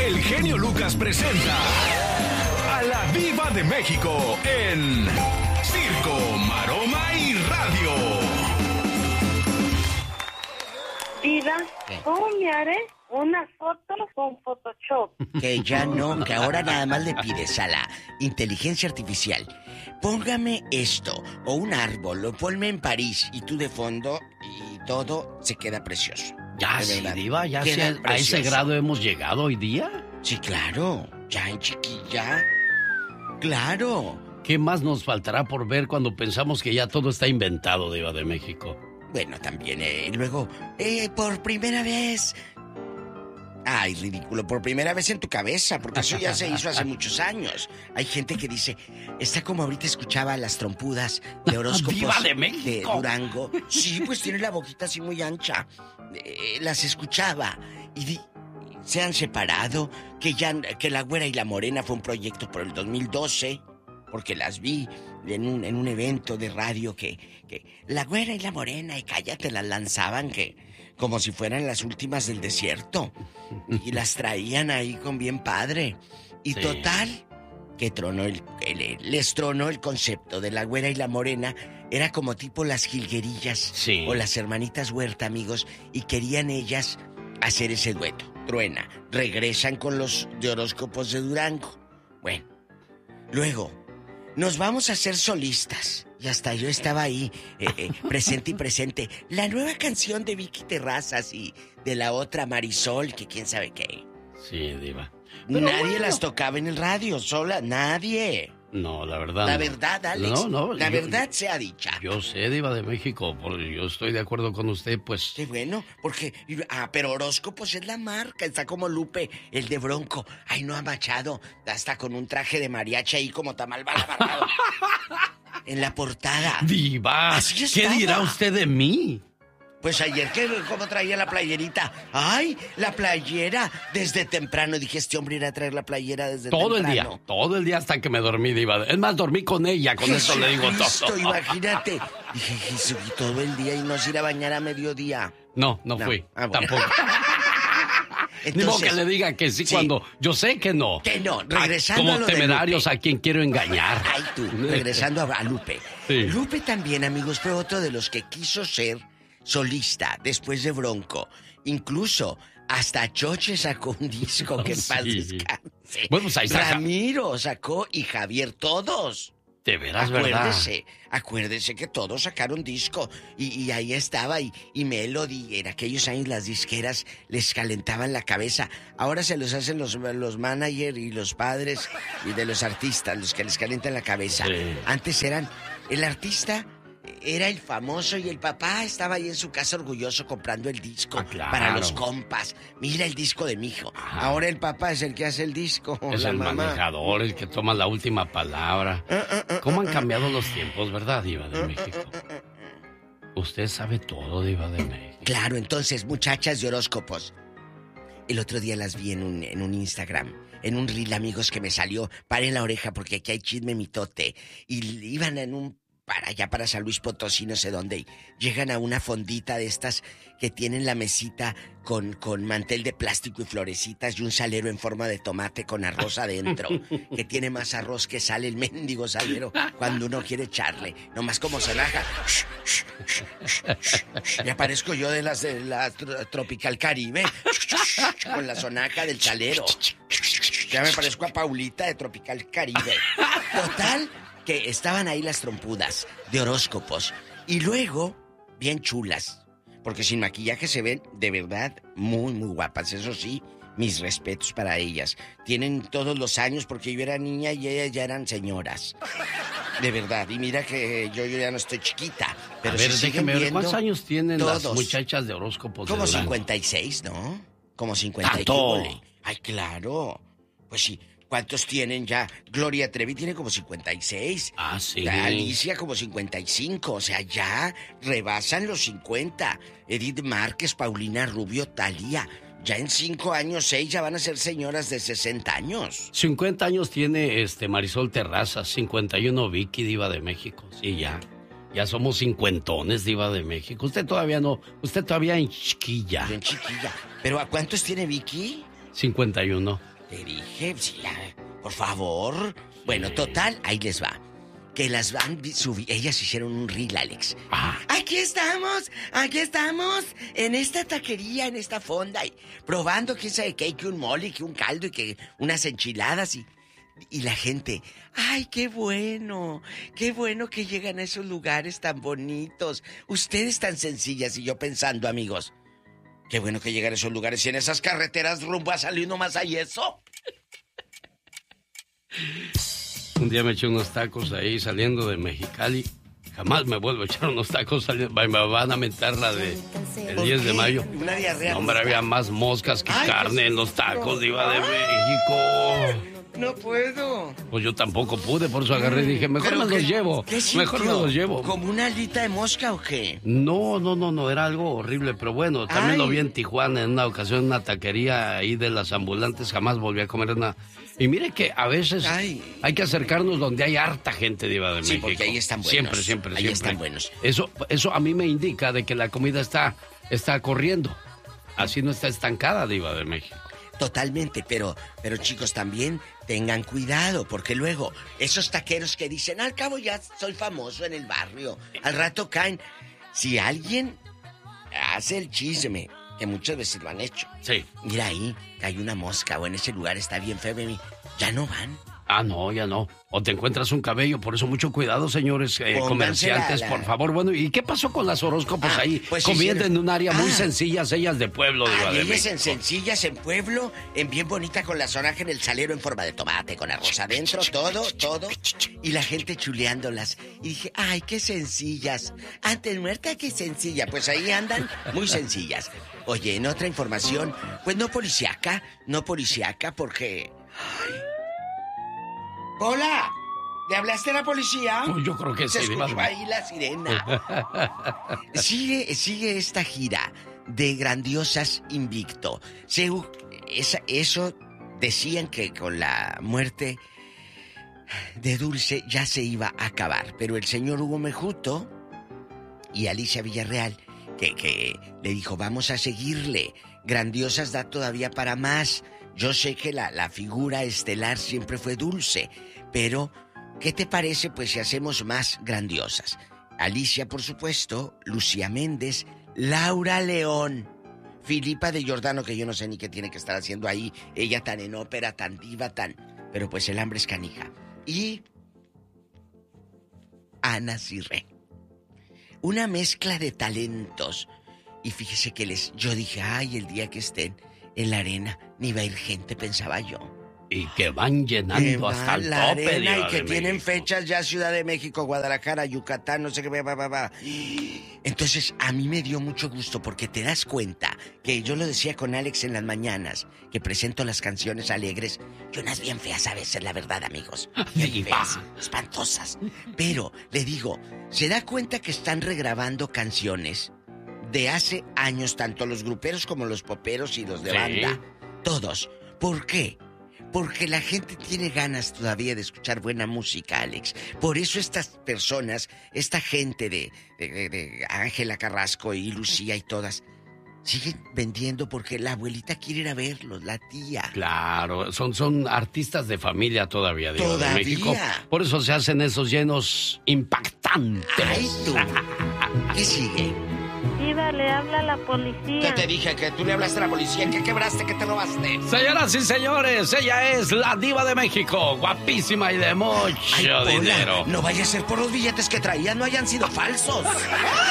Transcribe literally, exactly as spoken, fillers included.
el genio Lucas presenta a la Diva de México en Circo, Maroma y Radio. Diva, ¿cómo me haré una foto con Photoshop? Que ya no, que ahora nada más le pides a la inteligencia artificial: póngame esto, o un árbol, o ponme en París, y tú de fondo, y todo se queda precioso. Ya, sí, Diva, ya sí, a ese grado hemos llegado hoy día. Sí, claro, ya en chiquilla. Claro. ¿Qué más nos faltará por ver cuando pensamos que ya todo está inventado, Diva de México? Bueno, también, eh, luego, eh, por primera vez... Ay, ridículo, por primera vez en tu cabeza, porque eso ya se hizo hace muchos años. Hay gente que dice, está como ahorita escuchaba las trompudas de horóscopos ¡Diva de México! De Durango. Sí, pues tiene la boquita así muy ancha. Eh, las escuchaba y di, se han separado, que ya que La Güera y la Morena fue un proyecto por el dos mil doce, porque las vi en un, en un evento de radio que, que La Güera y la Morena, y cállate, las lanzaban que... como si fueran las últimas del desierto. Y las traían ahí con bien padre. Y sí. Total, que tronó el, el, les tronó el concepto de La Güera y la Morena. Era como tipo las Jilguerillas, sí, o las hermanitas Huerta, amigos. Y querían ellas hacer ese dueto. Truena. Regresan con los de horóscopos de Durango. Bueno, luego nos vamos a hacer solistas. Y hasta yo estaba ahí, eh, eh, presente y presente. La nueva canción de Vicky Terrazas y de la otra Marisol, que quién sabe qué. Sí, Diva. Pero nadie bueno. las tocaba en el radio, sola, nadie. No, la verdad. La no. verdad, Alex. No, no. La yo, verdad sea dicha. Yo sé, Diva de México, porque yo estoy de acuerdo con usted, pues. Qué bueno, porque... Ah, pero horóscopos es la marca, está como Lupe, el de Bronco. Ay, no ha machado, hasta con un traje de mariachi ahí como tamal balabarrado. En la portada. Diva, ¿qué dirá usted de mí? Pues ayer, ¿qué, ¿cómo traía la playerita? ¡Ay, la playera! Desde temprano dije, este hombre irá a traer la playera desde todo temprano. Todo el día, todo el día hasta que me dormí, Diva. Es más, dormí con ella, con eso le digo todo. Imagínate. Dije, Jesús, y todo el día y no se ir a bañar a mediodía. No, no, no fui, ah, bueno. Tampoco. Entonces, ni modo que le diga que sí, sí cuando yo sé que no. Que no, regresando como a lo temerarios a quien quiero engañar. Ay, tú, regresando a, a Lupe. Sí. Lupe también, amigos, fue otro de los que quiso ser solista después de Bronco. Incluso hasta Choche sacó un disco que en paz sí. descanse. Bueno, pues ahí está. Ramiro sacó y Javier, todos. De veras, acuérdese, ¿verdad? Acuérdese que todos sacaron disco y, y ahí estaba y, y Melody. En aquellos años las disqueras les calentaban la cabeza. Ahora se los hacen los, los managers y los padres y de los artistas, los que les calientan la cabeza. Sí. Antes eran el artista... Era el famoso y el papá estaba ahí en su casa orgulloso comprando el disco ah, claro. para los compas. Mira el disco de mi hijo. Ajá. Ahora el papá es el que hace el disco. Es la el mamá. manejador, el que toma la última palabra. Uh, uh, uh, ¿Cómo han cambiado los tiempos, verdad, Diva de México? Usted sabe todo, Diva de México. Claro, entonces, muchachas de horóscopos. El otro día las vi en un, en un Instagram, en un reel, amigos, que me salió. Paren la oreja porque aquí hay chisme mitote. Y iban en un... para allá, para San Luis Potosí, no sé dónde, y llegan a una fondita de estas que tienen la mesita con, con mantel de plástico y florecitas y un salero en forma de tomate con arroz adentro, que tiene más arroz que sale el mendigo salero cuando uno quiere echarle, nomás como se raja. Y aparezco yo de las de la Tropical Caribe, con la sonaja del salero. Ya me parezco a Paulita de Tropical Caribe. Total... que estaban ahí las trompudas de horóscopos. Y luego, bien chulas. Porque sin maquillaje se ven de verdad muy, muy guapas. Eso sí, mis respetos para ellas. Tienen todos los años porque yo era niña y ellas ya eran señoras. De verdad. Y mira que yo, yo ya no estoy chiquita. Pero a ver, se déjeme ver, ¿cuántos años tienen todos. Las muchachas de horóscopos? Como de cincuenta y seis, ¿no? Como cincuenta y seis. Ay, claro. Pues sí. ¿Cuántos tienen ya? Gloria Trevi tiene como cincuenta y seis. Ah, sí. La Alicia como cincuenta y cinco. O sea, ya rebasan los cincuenta. Edith Márquez, Paulina Rubio, Thalía. Ya en cinco años, seis, ya van a ser señoras de sesenta años. cincuenta años tiene este Marisol Terrazas, cincuenta y uno Vicky, Diva de México. Sí, ya. Ya somos cincuentones, Diva de México. Usted todavía no, usted todavía en chiquilla. En chiquilla. ¿Pero a cuántos tiene Vicky? cincuenta y uno. Te dije, sí, ya, por favor. Bueno, total, ahí les va. Que las van subir. Ellas hicieron un reel, Alex. Ah. Aquí estamos, aquí estamos, en esta taquería, en esta fonda, y probando quién sabe qué, que un mole, que un caldo y que unas enchiladas y... Y la gente, ¡ay, qué bueno! ¡Qué bueno que llegan a esos lugares tan bonitos! Ustedes tan sencillas. Y yo pensando, amigos, qué bueno que llegan a esos lugares y en esas carreteras rumbo a salir nomás hay eso. Un día me eché unos tacos ahí saliendo de Mexicali. Jamás me vuelvo a echar unos tacos saliendo. Me van a mentar la de el diez de mayo. Una diarrea. No, hombre, había más moscas que Ay, carne pues, en los tacos, no. diva de México. No puedo. Pues yo tampoco pude, por eso agarré y dije, mejor me los llevo. ¿Qué Mejor me los llevo. ¿Como una alita de mosca o qué? No, no, no, no, era algo horrible, pero bueno, también Ay. lo vi en Tijuana en una ocasión en una taquería ahí de las ambulantes, jamás volví a comer una. Y mire que a veces Ay. hay que acercarnos donde hay harta gente, diva de Sí, México. porque ahí están buenos. Siempre, siempre, Ahí siempre. están buenos. Eso, eso a mí me indica de que la comida está, está corriendo. Así no está estancada, diva de México. Totalmente, pero, pero chicos, también tengan cuidado, porque luego esos taqueros que dicen, al cabo ya soy famoso en el barrio, al rato caen. Si alguien hace el chisme, que muchas veces lo han hecho, Sí. mira ahí, cae una mosca o en ese lugar está bien feo, baby, ya no van. Ah, no, ya no. O te encuentras un cabello, por eso mucho cuidado, señores eh, Pónganse comerciantes, la- la- por favor. Bueno, ¿y qué pasó con las horóscopos Ah, ahí? pues Comiendo hicieron- en un área muy Ah. sencillas, ellas de pueblo, diva Ay, de ellas México. en sencillas, en pueblo, en bien bonita con la sonaja en el salero en forma de tomate, con arroz adentro, todo, todo. Y la gente chuleándolas. Y dije, ay, qué sencillas. Antes muerta, qué sencilla. Pues ahí andan muy sencillas. Oye, en otra información, pues no policíaca, no policíaca porque... Ay. ¡Hola! ¿Le hablaste a la policía? Pues yo creo que Se sí, diva de escuchó ahí la sirena. Sigue, sigue esta gira de Grandiosas Invicto. Se, esa, eso decían que con la muerte de Dulce ya se iba a acabar. Pero el señor Hugo Mejuto y Alicia Villarreal, que, que le dijo, vamos a seguirle. Grandiosas da todavía para más. Yo sé que la, la figura estelar siempre fue Dulce, pero ¿qué te parece pues si hacemos más Grandiosas? Alicia, por supuesto, Lucía Méndez, Laura León, Filipa de Giordano, que yo no sé ni qué tiene que estar haciendo ahí, ella tan en ópera, tan diva, tan... Pero pues el hambre es canija. Y Ana Cirré. Una mezcla de talentos. Y fíjese que les... Yo dije, ay, el día que estén en la arena, ni va a ir gente, pensaba yo. Y que van llenando va hasta el la tope, arena diva y que de tienen México. fechas ya Ciudad de México, Guadalajara, Yucatán, no sé qué, va, va, va. Entonces a mí me dio mucho gusto porque te das cuenta que yo lo decía con Alex en las mañanas, que presento las canciones alegres y unas bien feas a veces, la verdad, amigos. Bien Diva. feas, espantosas. Pero le digo, se da cuenta que están regrabando canciones de hace años, tanto los gruperos como los poperos y los de Sí. banda. Todos. ¿Por qué? Porque la gente tiene ganas todavía de escuchar buena música, Alex. Por eso estas personas, esta gente de, de, de Ángela Carrasco y Lucía y todas, siguen vendiendo porque la abuelita quiere ir a verlos, la tía. Claro, son, son artistas de familia todavía, diva de ¿Todavía? México. Por eso se hacen esos llenos impactantes. Ay, tú. ¿Qué sigue? Diva, le habla a la ¿Qué policía. te dije? Que tú le hablaste a la policía, que quebraste, que te robaste. Señoras y señores, ella es la diva de México, guapísima y de mucho Ay, Pola, dinero. no vaya a ser por los billetes que traía, no hayan sido falsos.